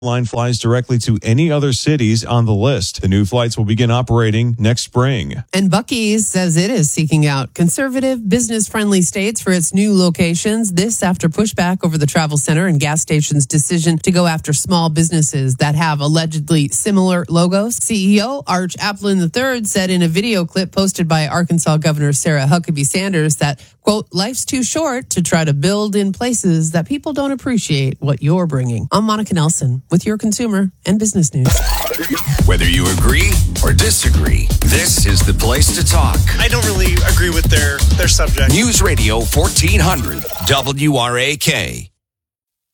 line flies directly to any other cities on the list. The new flights will begin operating next spring. And Buc-ee's says it is seeking out conservative, business-friendly states for its new locations. This after pushback over the travel center and gas station's decision to go after small businesses that have allegedly similar logos. CEO Arch Applin III said in a video clip posted by Arkansas Governor Sarah Huckabee Sanders that, quote, life's too short to try to build in places that people don't appreciate what you're bringing. I'm Monica Nelson with your consumer and business news. Whether you agree or disagree, this is the place to talk. I don't really agree with their subject. News Radio 1400, WRAK.